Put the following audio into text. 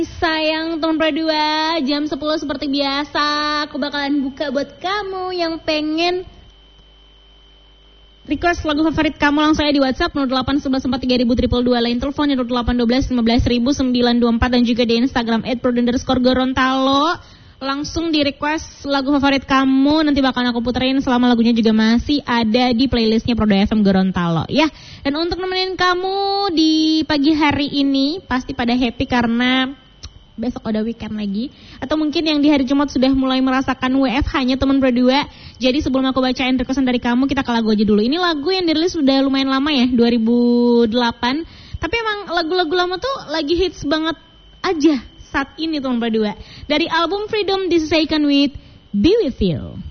Sayang teman Pro 2, jam 10 seperti biasa aku bakalan buka buat kamu yang pengen request lagu favorit kamu langsung aja di WhatsApp 0811432222, lain telepon 0812 1515924 dan juga di Instagram @pro_gorontalo. Langsung di request lagu favorit kamu, nanti bakalan aku puterin selama lagunya juga masih ada di playlistnya Pro 2 FM Gorontalo ya. Dan untuk nemenin kamu di pagi hari ini pasti pada happy karena besok udah weekend lagi. Atau mungkin yang di hari Jumat sudah mulai merasakan WFH-nya teman Pro 2. Jadi sebelum aku bacain requestan dari kamu, kita ke lagu aja dulu. Ini lagu yang dirilis sudah lumayan lama ya, 2008. Tapi emang lagu-lagu lama tuh lagi hits banget aja saat ini teman Pro 2. Dari album Freedom, this is Icon with Be With You.